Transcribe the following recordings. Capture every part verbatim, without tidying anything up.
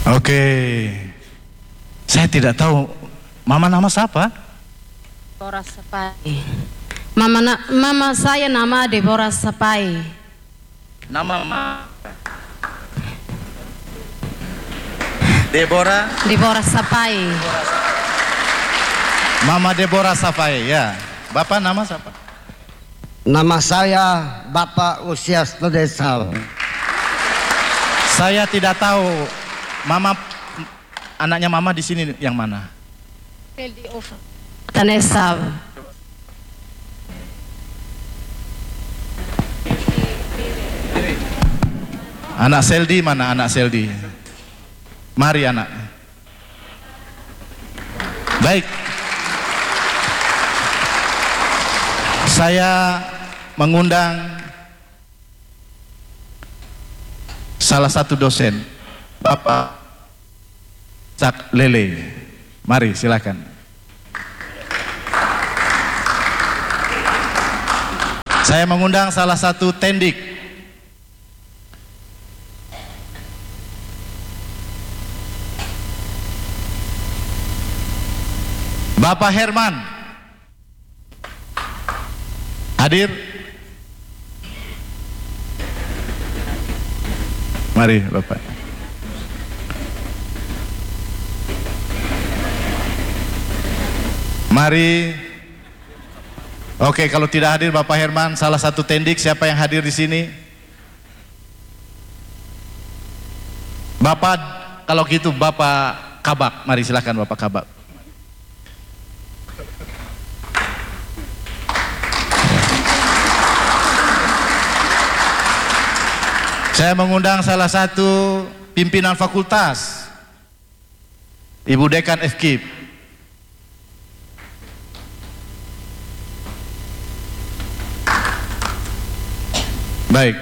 Oke, saya tidak tahu mama nama siapa? Deborah Sapai. Mama, na, mama saya nama Deborah Sapai. Nama mama Deborah. Deborah Sapai. Mama Deborah Sapai, ya. Bapak nama siapa? Nama saya Bapak Usias Todesal. Saya tidak tahu mama, anaknya mama di sini yang mana? Tanesab. Anak Seldi mana? Anak Seldi. Mari anak. Baik. Saya mengundang salah satu dosen, Bapak Cak Lele. Mari silakan. Saya mengundang salah satu tendik, Bapak Herman. Hadir. Mari Bapak. Mari. Oke, kalau tidak hadir Bapak Herman, salah satu tendik, siapa yang hadir di sini? Bapak, kalau gitu Bapak Kabak. Mari silakan Bapak Kabak. Saya mengundang salah satu pimpinan fakultas, Ibu Dekan F K I P. Baik,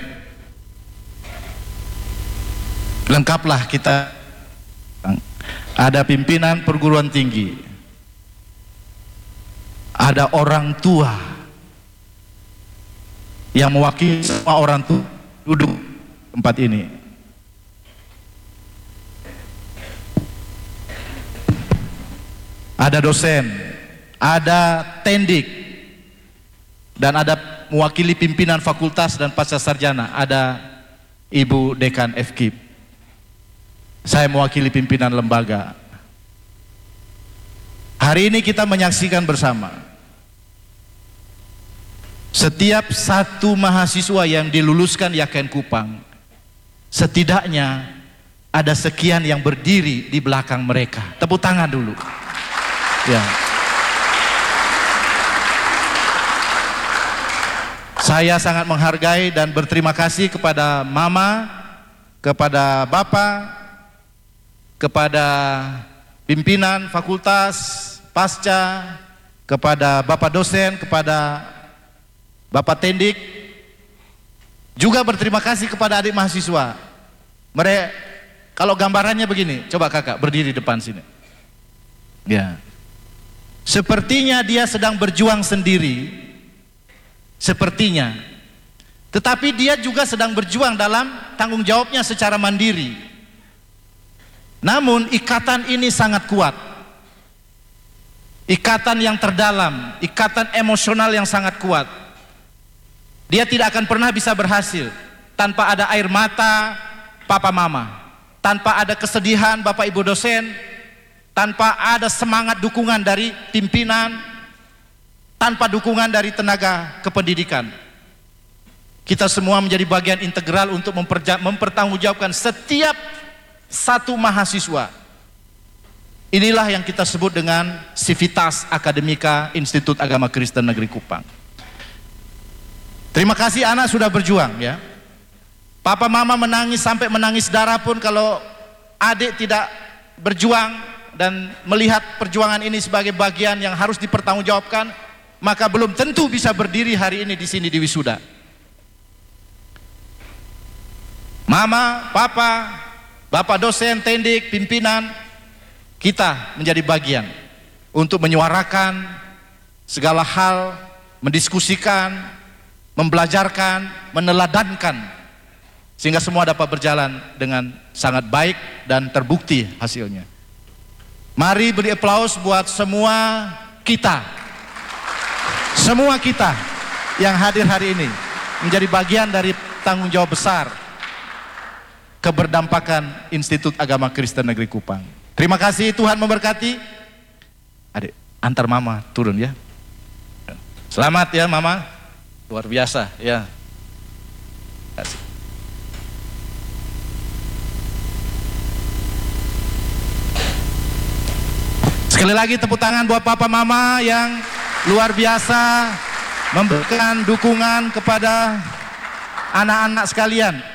lengkaplah kita. Ada pimpinan perguruan tinggi, ada orang tua yang mewakili semua orang tua duduk tempat ini. Ada dosen, ada tendik, dan ada mewakili pimpinan fakultas dan pasca sarjana, ada Ibu Dekan F K I P. Saya mewakili pimpinan lembaga. Hari ini kita menyaksikan bersama setiap satu mahasiswa yang diluluskan Yaken Kupang, setidaknya ada sekian yang berdiri di belakang mereka. Tepuk tangan dulu. Ya. Saya sangat menghargai dan berterima kasih kepada Mama, kepada Bapak, kepada pimpinan fakultas, pasca, kepada Bapak dosen, kepada Bapak tendik. Juga berterima kasih kepada adik mahasiswa. Mereka, kalau gambarannya begini, coba kakak berdiri depan sini. Ya. Sepertinya dia sedang berjuang sendiri, sepertinya. Tetapi dia juga sedang berjuang dalam tanggung jawabnya secara mandiri. Namun ikatan ini sangat kuat. Ikatan yang terdalam, ikatan emosional yang sangat kuat. Dia tidak akan pernah bisa berhasil tanpa ada air mata papa mama, tanpa ada kesedihan bapak ibu dosen, tanpa ada semangat dukungan dari pimpinan, tanpa dukungan dari tenaga kependidikan. Kita semua menjadi bagian integral untuk mempertanggungjawabkan setiap satu mahasiswa. Inilah yang kita sebut dengan Civitas Akademika Institut Agama Kristen Negeri Kupang. Terima kasih anak sudah berjuang ya. Papa mama menangis sampai menangis darah pun kalau adik tidak berjuang dan melihat perjuangan ini sebagai bagian yang harus dipertanggungjawabkan, maka belum tentu bisa berdiri hari ini di sini di wisuda. Mama, papa, bapak dosen, tendik, pimpinan, kita menjadi bagian untuk menyuarakan segala hal, mendiskusikan, membelajarkan, meneladankan, sehingga semua dapat berjalan dengan sangat baik dan terbukti hasilnya. Mari beri aplaus buat semua kita, semua kita yang hadir hari ini menjadi bagian dari tanggung jawab besar keberdampakan Institut Agama Kristen Negeri Kupang. Terima kasih, Tuhan memberkati. Adik, antar mama turun ya. Selamat ya mama, luar biasa ya. Terima kasih. Sekali lagi tepuk tangan buat papa mama yang luar biasa memberikan dukungan kepada anak-anak sekalian.